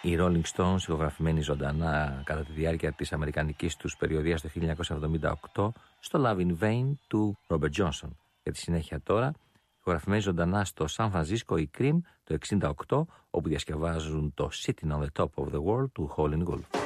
Οι Rolling Stones, ηχογραφημένοι ζωντανά κατά τη διάρκεια της αμερικανικής τους περιοδίας το 1978 στο Love in Vain του Robert Johnson. Για τη συνέχεια τώρα, ηχογραφημένοι ζωντανά στο Σαν Φρανσίσκο οι Cream το 1968, όπου διασκευάζουν το Sitting on the Top of the World του Howlin' Wolf.